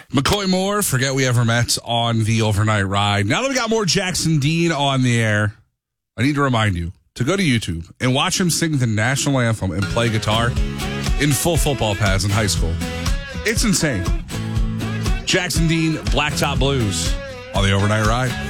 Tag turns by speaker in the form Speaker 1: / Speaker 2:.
Speaker 1: McCoy Moore, Forget We Ever Met on the overnight ride. Now that we got more Jackson Dean on the air, I need to remind you to go to YouTube and watch him sing the national anthem and play guitar in full football pads in high school. It's insane. Jackson Dean, Blacktop Blues on the overnight ride.